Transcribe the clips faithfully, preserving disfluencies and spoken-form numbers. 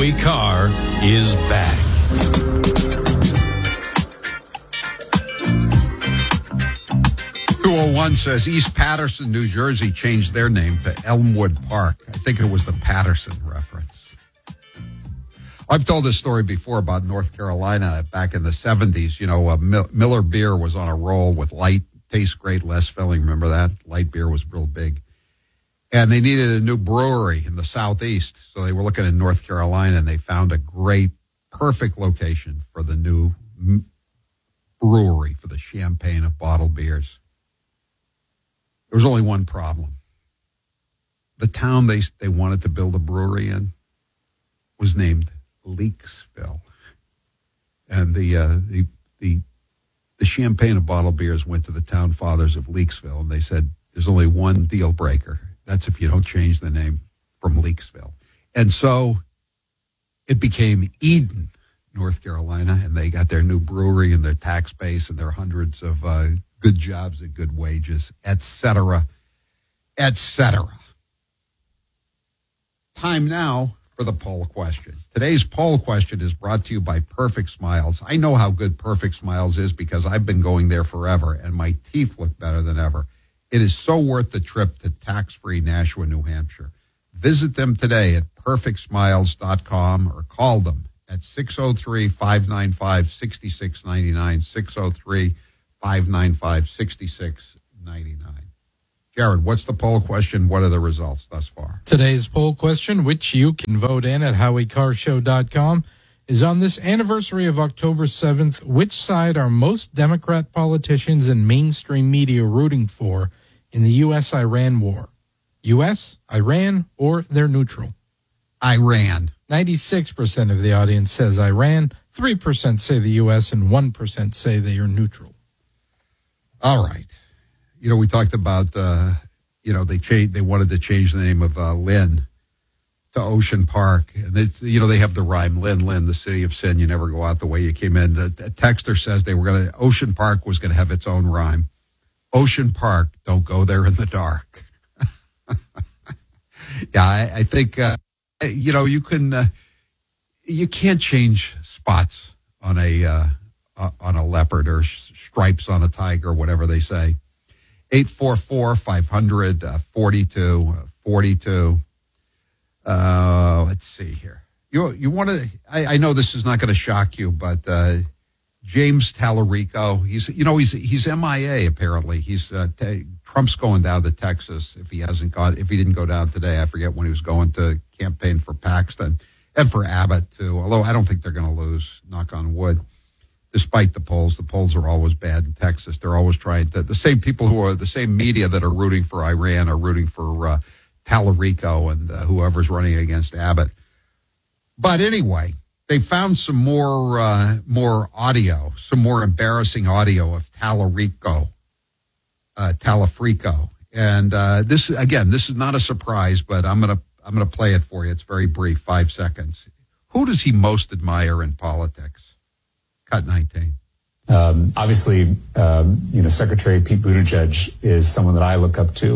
Howie Carr is back. two oh one says East Patterson, New Jersey changed their name to Elmwood Park. I think it was the Patterson reference. I've told this story before about North Carolina back in the seventies. You know, uh, Miller Beer was on a roll with light, tastes great, less filling. Remember that? Light beer was real big. And they needed a new brewery in the southeast. So they were looking in North Carolina, and they found a great, perfect location for the new m- brewery for the champagne of bottled beers. There was only one problem. The town they they wanted to build a brewery in was named Leaksville. And the uh, the the the champagne of bottled beers went to the town fathers of Leaksville, and they said, there's only one deal breaker. That's if you don't change the name from Leaksville. And so it became Eden, North Carolina, and they got their new brewery and their tax base and their hundreds of uh, good jobs and good wages, et cetera, et cetera. Time now for the poll question. Today's poll question is brought to you by Perfect Smiles. I know how good Perfect Smiles is because I've been going there forever, and my teeth look better than ever. It is so worth the trip to tax-free Nashua, New Hampshire. Visit them today at perfect smiles dot com or call them at six oh three, five nine five, six six nine nine, six oh three, five nine five, six six nine nine. Jared, what's the poll question? What are the results thus far? Today's poll question, which you can vote in at howie carr show dot com, is on this anniversary of October seventh, which side are most Democrat politicians and mainstream media rooting for in the U S Iran war? U S, Iran, or they're neutral? Iran. ninety-six percent of the audience says Iran, three percent say the U S, and one percent say they are neutral. All right. You know, we talked about, uh, you know, they changed, they wanted to change the name of uh, Lynn to Ocean Park. And they, you know, they have the rhyme, Lynn, Lynn, the city of sin. You never go out the way you came in. The, the texter says they were going to, Ocean Park was going to have its own rhyme. Ocean Park, don't go there in the dark. yeah, I, I think, uh, you know, you can, uh, you can't change spots on a, uh, uh, on a leopard or stripes on a tiger, whatever they say. eight four four, five hundred, forty-two forty-two. Uh, let's see here. You you want to? I, I know this is not going to shock you, but uh, James Tallarico, he's you know he's he's M I A apparently. He's uh, t- Trump's going down to Texas if he hasn't gone. If he didn't go down today, I forget when he was going to campaign for Paxton and for Abbott too. Although I don't think they're going to lose. Knock on wood. Despite the polls, the polls are always bad in Texas. They're always trying to. The same people who are the same media that are rooting for Iran are rooting for uh, Tallarico and uh, whoever's running against Abbott. But anyway, they found some more uh, more audio, some more embarrassing audio of Tallarico, uh, Talafrico, and uh, this again, this is not a surprise, but I'm gonna I'm gonna play it for you. It's very brief, five seconds. Who does he most admire in politics? Cut nineteen. Um, obviously, um, you know, Secretary Pete Buttigieg is someone that I look up to.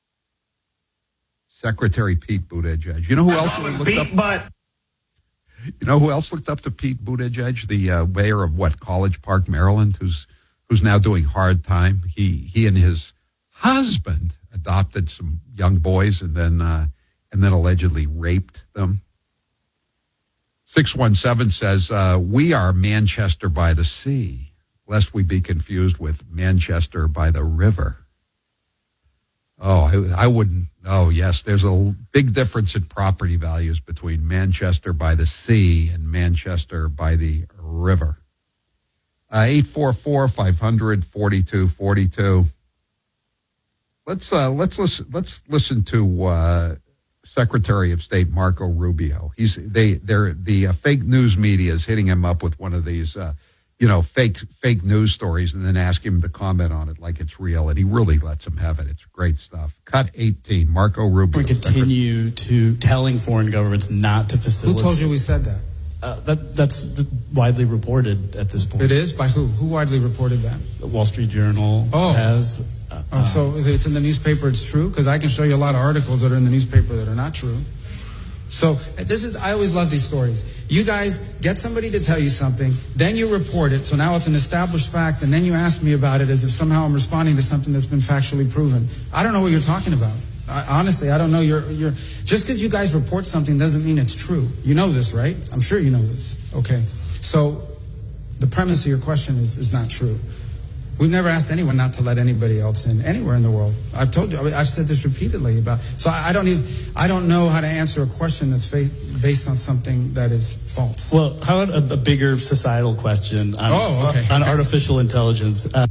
Secretary Pete Buttigieg. You know who else looked Pete up? Butt. You know who else looked up to Pete Buttigieg, the uh, mayor of what, College Park, Maryland, who's who's now doing hard time. He he and his husband adopted some young boys and then uh, and then allegedly raped them. six one seven says, uh, we are Manchester by the sea, lest we be confused with Manchester by the river. Oh, I, I wouldn't. Oh, yes, there's a big difference in property values between Manchester by the sea and Manchester by the river. Uh, eight four four, five hundred, forty-two forty-two. Let's, uh, let's, listen, let's listen to... Uh, Secretary of State Marco Rubio. He's they they're the uh, fake news media is hitting him up with one of these uh, you know fake fake news stories and then ask him to comment on it like it's real, and he really lets him have it. It's great stuff. Cut eighteen. Marco Rubio. We continue to telling foreign governments not to facilitate. Who told you we said that? Uh, that that's widely reported at this point. It is? By who? Who widely reported that? The Wall Street Journal oh. has. Uh, oh, so if it's in the newspaper, it's true? Because I can show you a lot of articles that are in the newspaper that are not true. So this is, I always love these stories. You guys get somebody to tell you something, then you report it, so now it's an established fact, and then you ask me about it as if somehow I'm responding to something that's been factually proven. I don't know what you're talking about. I, honestly, I don't know. You're, you're, just because you guys report something doesn't mean it's true. You know this, right? I'm sure you know this. Okay. So the premise of your question is, is not true. We've never asked anyone not to let anybody else in anywhere in the world. I've told you, I've said this repeatedly about, so I don't even, I don't know how to answer a question that's fa- based on something that is false. Well, how about a, a bigger societal question on, oh, okay. on artificial intelligence? Uh,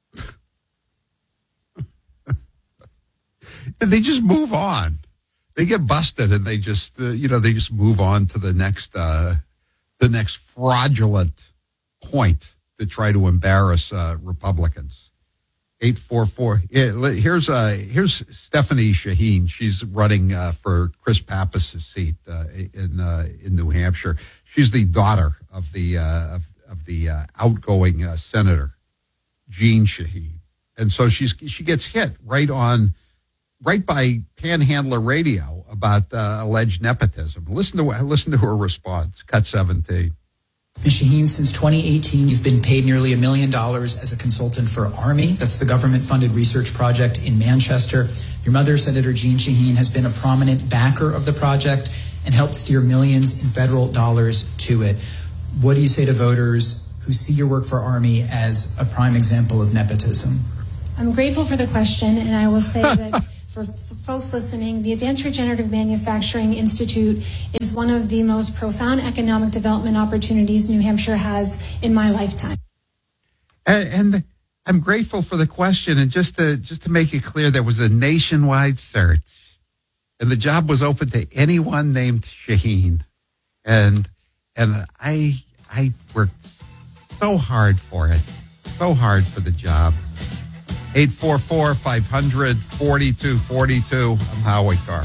and they just move on. They get busted and they just, uh, you know, they just move on to the next, uh, the next fraudulent point to try to embarrass uh, Republicans. eight four four. Here's uh, here's Stephanie Shaheen. She's running uh, for Chris Pappas' seat uh, in uh, in New Hampshire. She's the daughter of the uh, of, of the uh, outgoing uh, senator, Jeanne Shaheen, and so she's she gets hit right on, right by Panhandler Radio about uh, alleged nepotism. Listen to listen to her response. Cut seventeen. Miz Shaheen, since twenty eighteen, you've been paid nearly a million dollars as a consultant for Army. That's the government-funded research project in Manchester. Your mother, Senator Jeanne Shaheen, has been a prominent backer of the project and helped steer millions in federal dollars to it. What do you say to voters who see your work for Army as a prime example of nepotism? I'm grateful for the question, and I will say that for, for folks listening, the Advanced Regenerative Manufacturing Institute is one of the most profound economic development opportunities New Hampshire has in my lifetime. And, and I'm grateful for the question. And just to just to make it clear, there was a nationwide search, and the job was open to anyone named Shaheen. And and I I worked so hard for it, so hard for the job. eight four four, five hundred, forty-two forty-two. I'm Howie Carr.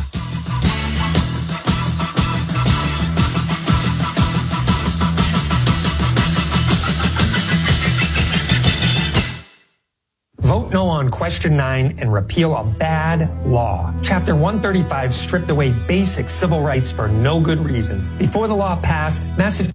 Vote no on question nine and repeal a bad law. Chapter one thirty-five stripped away basic civil rights for no good reason. Before the law passed, Massachusetts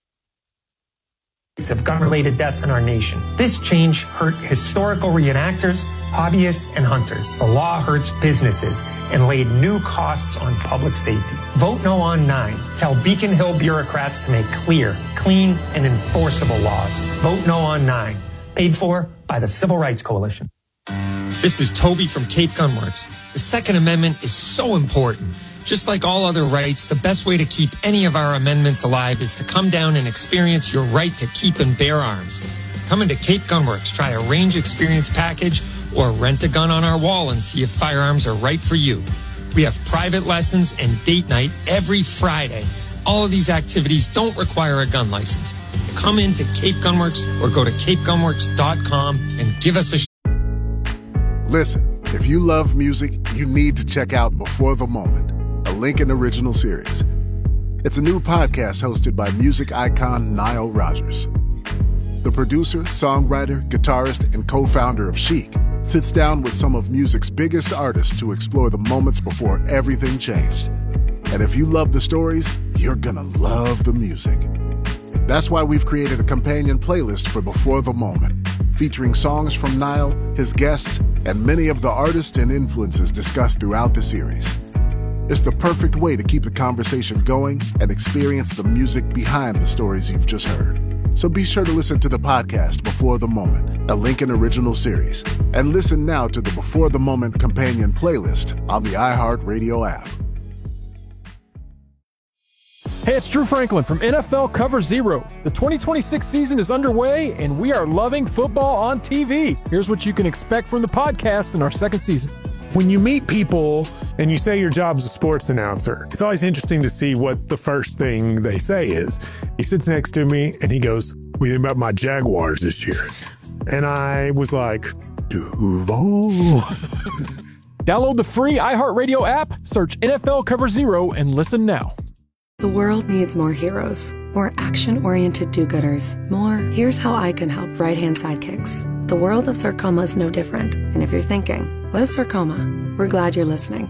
of gun-related deaths in our nation. This change hurt historical reenactors, hobbyists, and hunters. The law hurts businesses and laid new costs on public safety. Vote no on nine. Tell Beacon Hill bureaucrats to make clear, clean, and enforceable laws. Vote no on nine. Paid for by the Civil Rights Coalition. This is Toby from Cape Gunworks. The Second Amendment is so important. Just like all other rights, the best way to keep any of our amendments alive is to come down and experience your right to keep and bear arms. Come into Cape Gunworks, try a range experience package, or rent a gun on our wall and see if firearms are right for you. We have private lessons and date night every Friday. All of these activities don't require a gun license. Come into Cape Gunworks or go to cape gunworks dot com and give us a sh- Listen, if you love music, you need to check out Before the Moment, a Lincoln original series. It's a new podcast hosted by music icon Nile Rodgers. The producer, songwriter, guitarist, and co-founder of Chic sits down with some of music's biggest artists to explore the moments before everything changed. And if you love the stories, you're gonna love the music. That's why we've created a companion playlist for Before the Moment, featuring songs from Nile, his guests, and many of the artists and influences discussed throughout the series. It's the perfect way to keep the conversation going and experience the music behind the stories you've just heard. So be sure to listen to the podcast Before the Moment, a Lincoln original series, and listen now to the Before the Moment companion playlist on the iHeartRadio app. Hey, it's Drew Franklin from N F L Cover Zero. The twenty twenty-six season is underway, and we are loving football on T V. Here's what you can expect from the podcast in our second season. When you meet people and you say your job's a sports announcer, it's always interesting to see what the first thing they say is. He sits next to me and he goes, "What do you think about my Jaguars this year?" And I was like, Duval. Download the free iHeartRadio app, search N F L Cover Zero, and listen now. The world needs more heroes, more action-oriented do-gooders, more here's how I can help right-hand sidekicks. The world of sarcoma is no different. And if you're thinking, what is sarcoma? We're glad you're listening.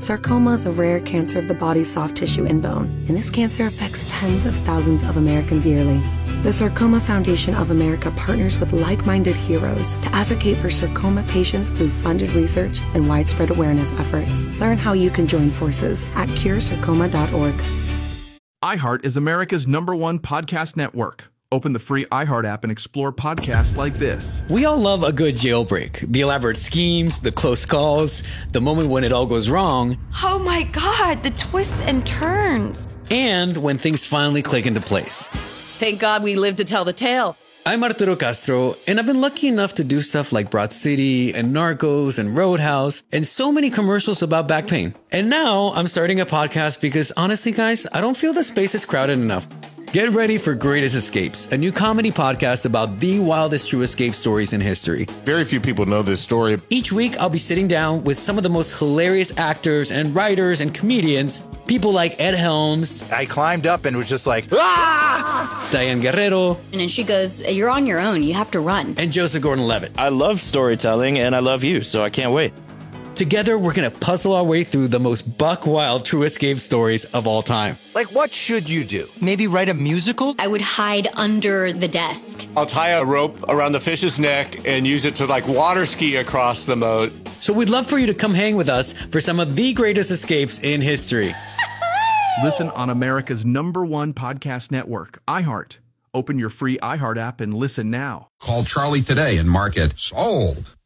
Sarcoma is a rare cancer of the body's soft tissue and bone, and this cancer affects tens of thousands of Americans yearly. The Sarcoma Foundation of America partners with like-minded heroes to advocate for sarcoma patients through funded research and widespread awareness efforts. Learn how you can join forces at cure sarcoma dot org. iHeart is America's number one podcast network. Open the free iHeart app and explore podcasts like this. We all love a good jailbreak. The elaborate schemes, the close calls, the moment when it all goes wrong. Oh my God, the twists and turns. And when things finally click into place. Thank God we lived to tell the tale. I'm Arturo Castro, and I've been lucky enough to do stuff like Broad City and Narcos and Roadhouse and so many commercials about back pain. And now I'm starting a podcast because honestly, guys, I don't feel the space is crowded enough. Get ready for Greatest Escapes, a new comedy podcast about the wildest true escape stories in history. Very few people know this story. Each week, I'll be sitting down with some of the most hilarious actors and writers and comedians, people like Ed Helms. I climbed up and was just like, ah! Diane Guerrero. And then she goes, you're on your own. You have to run. And Joseph Gordon-Levitt. I love storytelling, and I love you, so I can't wait. Together, we're going to puzzle our way through the most buck-wild true escape stories of all time. Like, what should you do? Maybe write a musical? I would hide under the desk. I'll tie a rope around the fish's neck and use it to, like, water ski across the moat. So we'd love for you to come hang with us for some of the greatest escapes in history. Listen on America's number one podcast network, iHeart. Open your free iHeart app and listen now. Call Charlie today and mark it sold.